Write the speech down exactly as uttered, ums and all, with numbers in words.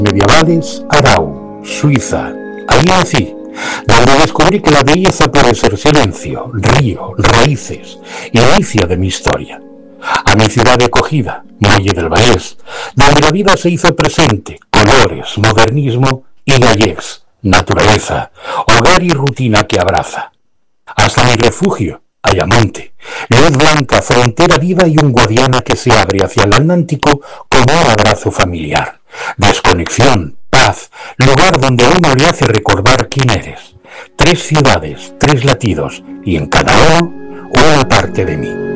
medievales, Arau, Suiza. Ahí nací, donde descubrí que la belleza puede ser silencio, río, raíces, inicio de mi historia. A mi ciudad de acogida, Muelle del Vallés, donde la vida se hizo presente, colores, modernismo y gallecs, naturaleza, hogar y rutina que abraza. Hasta mi refugio, Ayamonte, luz blanca, frontera viva y un Guadiana que se abre hacia el Atlántico como un abrazo familiar. Desconexión, paz, lugar donde uno le hace recordar quién eres. Tres ciudades, tres latidos y en cada uno una parte de mí.